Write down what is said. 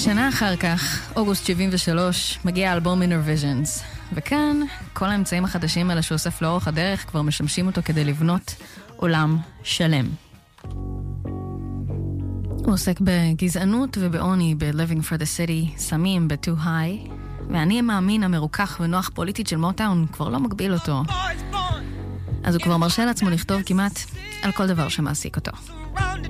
שנה אחר כך, אוגוסט 73, מגיע האלבום Inner Visions. וכאן, כל האמצעים החדשים האלה שאוסף לאורך הדרך כבר משמשים אותו כדי לבנות עולם שלם. הוא עוסק בגזענות ובעוני, ב-Living for the City, סמים, ב-Too High, ואני המאמין המרוכך ונוח פוליטית של מוטאון כבר לא מגביל אותו. אז הוא כבר מרשה לעצמו לכתוב כמעט על כל דבר שמעסיק אותו.